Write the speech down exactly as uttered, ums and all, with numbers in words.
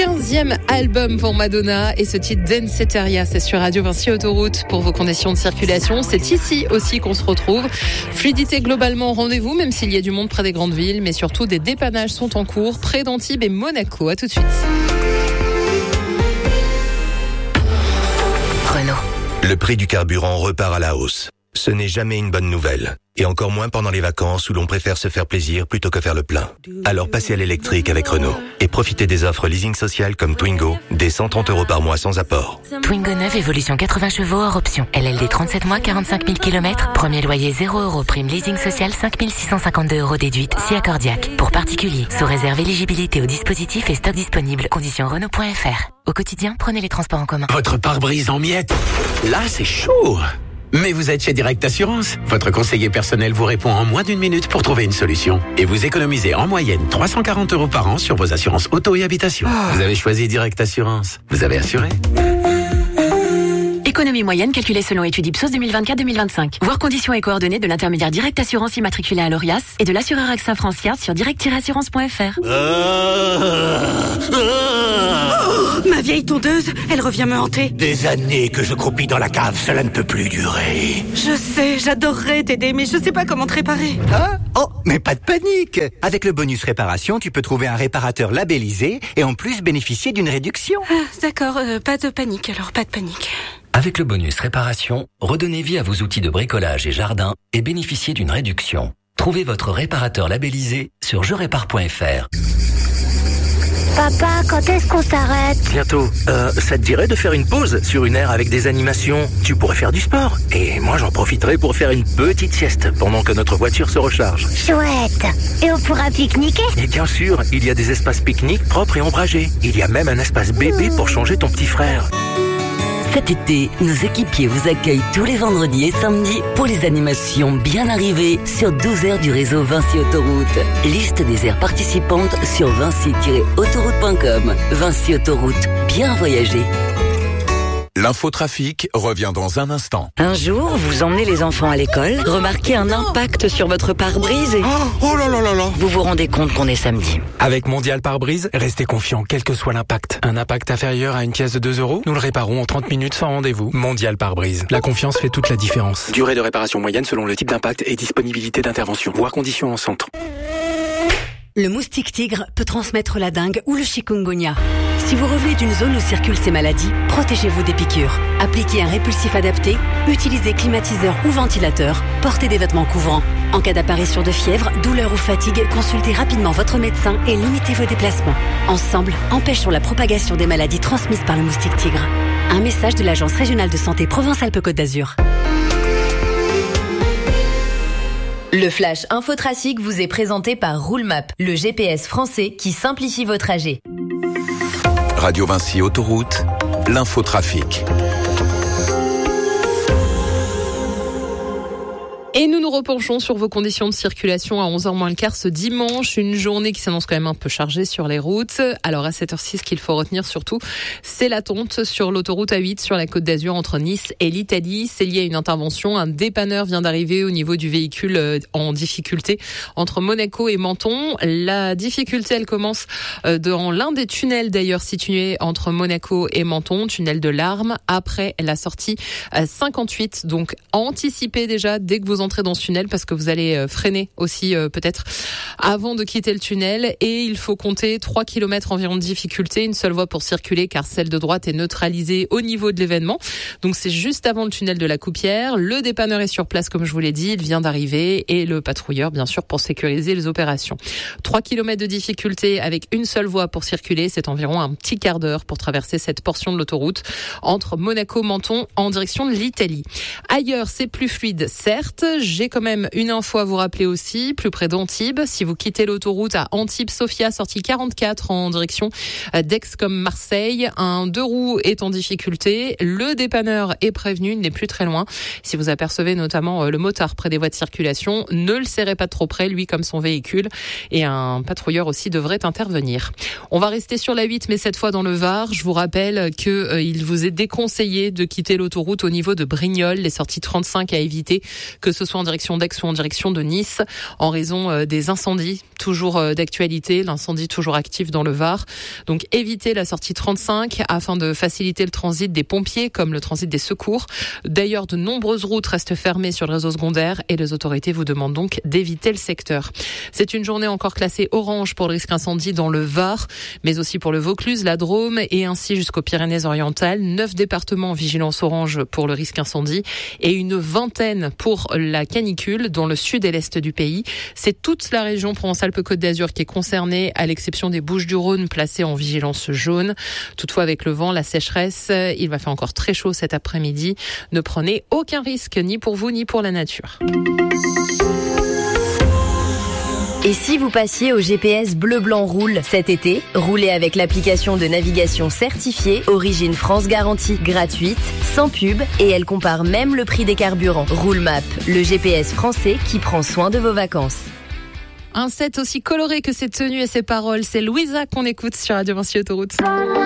quinzième album pour Madonna et ce titre Danceteria, c'est sur Radio Vinci Autoroute pour vos conditions de circulation. C'est ici aussi qu'on se retrouve. Fluidité globalement au rendez-vous, même s'il y a du monde près des grandes villes, mais surtout des dépannages sont en cours près d'Antibes et Monaco. À tout de suite. Renault. Le prix du carburant repart à la hausse. Ce n'est jamais une bonne nouvelle. Et encore moins pendant les vacances où l'on préfère se faire plaisir plutôt que faire le plein. Alors passez à l'électrique avec Renault. Et profitez des offres leasing social comme Twingo, des cent trente euros par mois sans apport. Twingo neuf, évolution quatre-vingts chevaux hors option. L L D trente-sept mois, quarante-cinq mille kilomètres. Premier loyer zéro euros. Prime leasing social cinq mille six cent cinquante-deux euros déduite. Si accordiaque. Pour particuliers. Sous réserve éligibilité au dispositif et stock disponible. Conditions Renault point F R. Au quotidien, prenez les transports en commun. Votre pare-brise en miettes. Là, c'est chaud. Mais vous êtes chez Direct Assurance. Votre conseiller personnel vous répond en moins d'une minute pour trouver une solution. Et vous économisez en moyenne trois cent quarante euros par an sur vos assurances auto et habitation. Ah. Vous avez choisi Direct Assurance. Vous avez assuré. Économie moyenne calculée selon étude Ipsos deux mille vingt-quatre deux mille vingt-cinq. Voir conditions et coordonnées de l'intermédiaire Direct Assurance immatriculé à l'Orias et de l'assureur AXA Francia sur direct assurance point F R. Oh, ma vieille tondeuse, elle revient me hanter. Des années que je croupis dans la cave, cela ne peut plus durer. Je sais, j'adorerais t'aider, mais je sais pas comment te réparer. Hein? Oh, mais pas de panique. Avec le bonus réparation, tu peux trouver un réparateur labellisé et en plus bénéficier d'une réduction. Ah, d'accord, euh, pas de panique alors, pas de panique. Avec le bonus réparation, redonnez vie à vos outils de bricolage et jardin et bénéficiez d'une réduction. Trouvez votre réparateur labellisé sur je répare point F R. Papa, quand est-ce qu'on s'arrête? Bientôt. Euh, ça te dirait de faire une pause sur une aire avec des animations? Tu pourrais faire du sport. Et moi, j'en profiterai pour faire une petite sieste pendant que notre voiture se recharge. Chouette. Et on pourra pique-niquer? Et bien sûr, il y a des espaces pique-nique propres et ombragés. Il y a même un espace bébé pour changer ton petit frère. Cet été, nos équipiers vous accueillent tous les vendredis et samedis pour les animations bien arrivées sur douze aires du réseau Vinci Autoroute. Liste des aires participantes sur vinci tiret autoroute point com. Vinci Autoroute, bien voyager. L'infotrafic revient dans un instant. Un jour, vous emmenez les enfants à l'école, remarquez un impact sur votre pare-brise et... Oh, oh là là là là. Vous vous rendez compte qu'on est samedi. Avec Mondial Pare-Brise, restez confiant quel que soit l'impact. Un impact inférieur à une pièce de deux euros, nous le réparons en trente minutes sans rendez-vous. Mondial Pare-Brise. La confiance fait toute la différence. Durée de réparation moyenne selon le type d'impact et disponibilité d'intervention. Voir conditions en centre. Le moustique tigre peut transmettre la dengue ou le chikungunya. Si vous revenez d'une zone où circulent ces maladies, protégez-vous des piqûres. Appliquez un répulsif adapté, utilisez climatiseur ou ventilateur, portez des vêtements couvrants. En cas d'apparition de fièvre, douleur ou fatigue, consultez rapidement votre médecin et limitez vos déplacements. Ensemble, empêchons la propagation des maladies transmises par le moustique tigre. Un message de l'Agence régionale de santé Provence-Alpes-Côte d'Azur. Le Flash Infotrafic vous est présenté par Roulemap, le G P S français qui simplifie vos trajets. Radio Vinci Autoroute, l'infotrafic. Et nous nous repenchons sur vos conditions de circulation à onze heures moins le quart ce dimanche. Une journée qui s'annonce quand même un peu chargée sur les routes. Alors à cette heure-ci, ce qu'il faut retenir surtout, c'est l'attente sur l'autoroute A huit sur la Côte d'Azur entre Nice et l'Italie. C'est lié à une intervention. Un dépanneur vient d'arriver au niveau du véhicule en difficulté entre Monaco et Menton. La difficulté, elle commence dans l'un des tunnels d'ailleurs situés entre Monaco et Menton, tunnel de Larmes, après la sortie cinquante-huit. Donc anticipez déjà dès que vous entrez dans ce tunnel parce que vous allez freiner aussi euh, peut-être avant de quitter le tunnel et il faut compter trois kilomètres environ de difficulté, une seule voie pour circuler car celle de droite est neutralisée au niveau de l'événement. Donc c'est juste avant le tunnel de la Coupière. Le dépanneur est sur place comme je vous l'ai dit, il vient d'arriver et le patrouilleur bien sûr pour sécuriser les opérations. trois kilomètres de difficulté avec une seule voie pour circuler, c'est environ un petit quart d'heure pour traverser cette portion de l'autoroute entre Monaco-Menton en direction de l'Italie. Ailleurs, c'est plus fluide certes. J'ai quand même une info à vous rappeler aussi, plus près d'Antibes. Si vous quittez l'autoroute à Antibes-Sophia, sortie quarante-quatre en direction d'Aix comme Marseille, un deux roues est en difficulté. Le dépanneur est prévenu, il n'est plus très loin. Si vous apercevez notamment le motard près des voies de circulation, ne le serrez pas trop près, lui comme son véhicule. Et un patrouilleur aussi devrait intervenir. On va rester sur la huit, mais cette fois dans le Var. Je vous rappelle qu'il euh, vous est déconseillé de quitter l'autoroute au niveau de Brignoles, les sorties trente-cinq à éviter, que ce soit en direction d'Aix ou en direction de Nice, en raison des incendies, toujours d'actualité, l'incendie toujours actif dans le Var. Donc évitez la sortie trente-cinq afin de faciliter le transit des pompiers comme le transit des secours. D'ailleurs, de nombreuses routes restent fermées sur le réseau secondaire et les autorités vous demandent donc d'éviter le secteur. C'est une journée encore classée orange pour le risque incendie dans le Var, mais aussi pour le Vaucluse, la Drôme et ainsi jusqu'aux Pyrénées-Orientales. Neuf départements en vigilance orange pour le risque incendie et une vingtaine pour la canicule dans le sud et l'est du pays. C'est toute la région Provence-Alpes-Côte d'Azur qui est concernée, à l'exception des Bouches-du-Rhône placées en vigilance jaune. Toutefois, avec le vent, la sécheresse, il va faire encore très chaud cet après-midi. Ne prenez aucun risque, ni pour vous, ni pour la nature. Et si vous passiez au G P S Bleu Blanc Roule cet été, roulez avec l'application de navigation certifiée Origine France Garantie, gratuite, sans pub, et elle compare même le prix des carburants. Roulemap, le G P S français qui prend soin de vos vacances. Un set aussi coloré que ses tenues et ses paroles, c'est Louisa qu'on écoute sur Radio Vinci Autoroute.